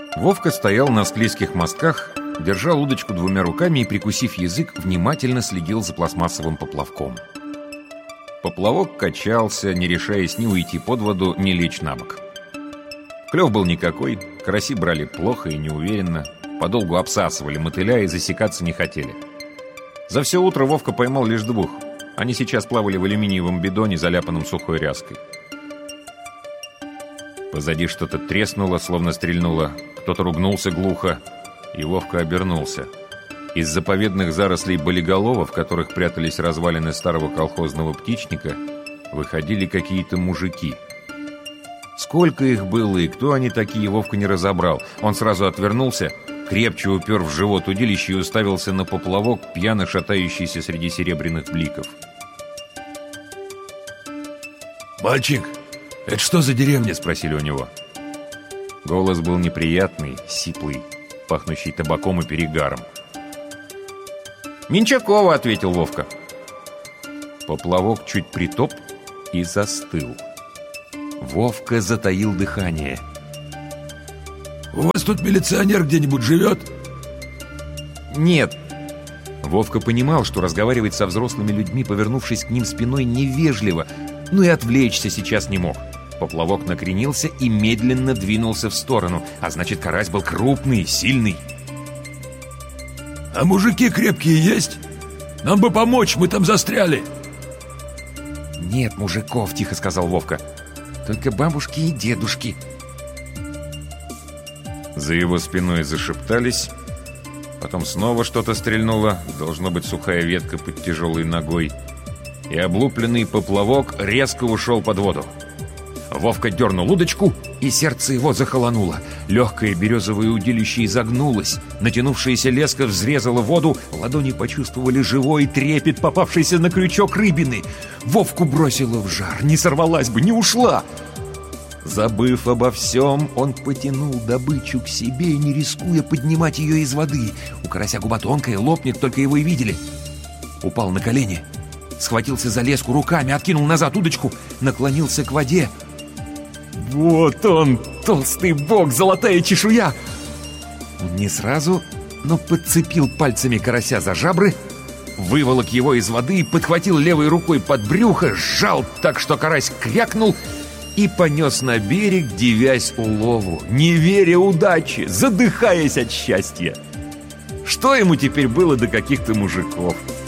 Вовка стоял на склизких мостках, держал удочку двумя руками и, прикусив язык, внимательно следил за пластмассовым поплавком. Поплавок качался, не решаясь ни уйти под воду, ни лечь на бок. Клев был никакой, караси брали плохо и неуверенно, подолгу обсасывали мотыля и засекаться не хотели. За все утро Вовка поймал лишь 2. Они сейчас плавали в алюминиевом бидоне, заляпанном сухой ряской. Позади что-то треснуло, словно стрельнуло, кто-то ругнулся глухо, и Вовка обернулся. Из заповедных зарослей болиголова, в которых прятались развалины старого колхозного птичника, выходили какие-то мужики. Сколько их было и кто они такие, Вовка не разобрал. Он сразу отвернулся, крепче упер в живот удилище и уставился на поплавок, пьяно шатающийся среди серебряных бликов. «Мальчик, это что за деревня?» — спросили у него. Голос был неприятный, сиплый, пахнущий табаком и перегаром. «Менчакова», — ответил Вовка. Поплавок чуть притоп и застыл. Вовка затаил дыхание. «У вас тут милиционер где-нибудь живет?» «Нет». Вовка понимал, что разговаривать со взрослыми людьми, повернувшись к ним спиной, невежливо, но и отвлечься сейчас не мог. Поплавок накренился и медленно двинулся в сторону, а значит, карась был крупный, сильный. «А мужики крепкие есть? Нам бы помочь, мы там застряли!» «Нет мужиков», — тихо сказал Вовка. «Только бабушки и дедушки». За его спиной зашептались. Потом снова что-то стрельнуло, должно быть сухая ветка под тяжелой ногой, и облупленный поплавок резко ушел под воду. Вовка дернул удочку, и сердце его захолонуло. Легкое березовое удилище изогнулось, натянувшаяся леска взрезала воду, ладони почувствовали живой трепет, попавшийся на крючок рыбины. Вовку бросило в жар, не сорвалась бы, не ушла. Забыв обо всем, он потянул добычу к себе, не рискуя поднимать ее из воды. У карася губа тонкая, лопнет, только его и видели. Упал на колени, схватился за леску руками, откинул назад удочку, наклонился к воде. Вот он, толстый бок, золотая чешуя! Он не сразу, но подцепил пальцами карася за жабры, выволок его из воды, подхватил левой рукой под брюхо, сжал так, что карась крякнул, и понес на берег, дивясь улову, не веря удаче, задыхаясь от счастья. Что ему теперь было до каких-то мужиков?